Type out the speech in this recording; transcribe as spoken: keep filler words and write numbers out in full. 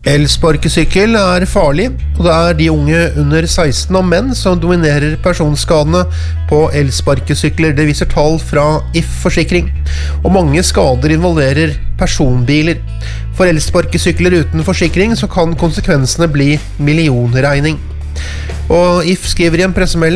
Elsparkesykkel er farlig, og det er de unge under seksten og menn som dominerer personskadene på elsparkesykler. Det viser tall fra If Forsikring, og mange skader involverer personbiler. For elsparkesykler uten forsikring så kan konsekvensene bli millionregning. Og If skriver i en pressemelding